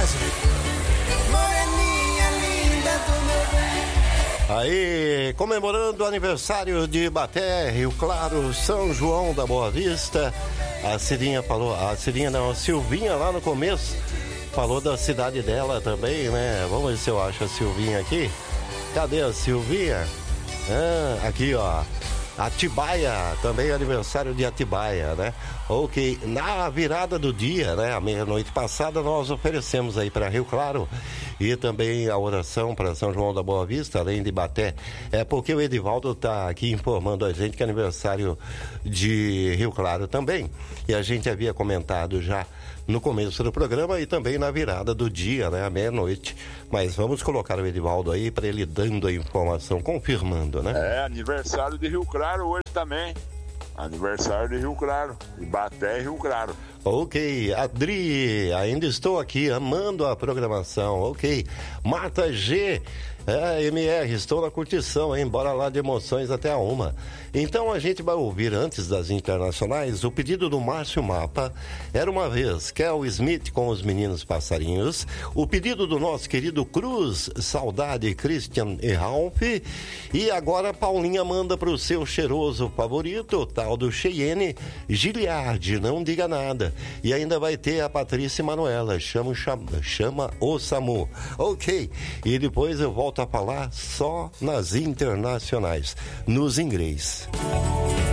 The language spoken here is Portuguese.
mensagem. Moreninha linda do meu bem. Aí, comemorando o aniversário de Ibaté, Rio Claro, São João da Boa Vista. A Silvinha lá no começo falou da cidade dela também, né? Vamos ver se eu acho a Silvinha aqui. Cadê a Silvinha? Aqui, ó. Atibaia, também aniversário de Atibaia, né? Ok, na virada do dia, né? A meia-noite passada, nós oferecemos aí para Rio Claro e também a oração para São João da Boa Vista, além de Ibaté. É porque o Edivaldo está aqui informando a gente que é aniversário de Rio Claro também. E a gente havia comentado já no começo do programa e também na virada do dia, né? À meia-noite. Mas vamos colocar o Edivaldo aí para ele dando a informação, confirmando, né? É, aniversário de Rio Claro hoje também. Aniversário de Rio Claro. Ibaté e Rio Claro. Ok, Adri, ainda estou aqui amando a programação. Ok, Marta G. MR, estou na curtição, hein? Bora lá de emoções até a 1. Então a gente vai ouvir, antes das internacionais, o pedido do Márcio Mapa. Era uma vez Kel Smith com os Meninos Passarinhos. O pedido do nosso querido Cruz, Saudade, Christian e Ralph. E agora Paulinha manda pro seu cheiroso favorito, o tal do Cheyenne, Giliardi, não diga nada. E ainda vai ter a Patrícia e Manuela, chama o Samu. Ok, e depois eu volto a falar só nas internacionais, nos inglês.